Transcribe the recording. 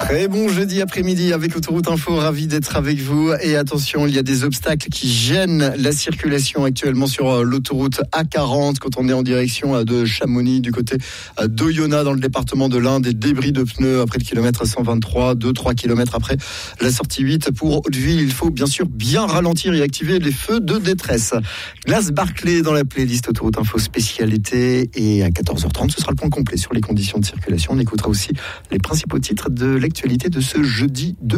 Très bon jeudi après-midi avec Autoroute Info, ravi d'être avec vous. Et attention, il y a des obstacles qui gênent la circulation actuellement sur l'autoroute A40 quand on est en direction de Chamonix, du côté d'Oyonnax dans le département de l'Ain. Des débris de pneus après le kilomètre 123, 2-3 kilomètres après la sortie 8 pour Hauteville. Il faut bien sûr bien ralentir et activer les feux de détresse. Glace Barclay dans la playlist Autoroute Info spécialité. Et à 14h30, ce sera le point complet sur les conditions de circulation. On écoutera aussi les principaux titres de l'actualité de ce jeudi 2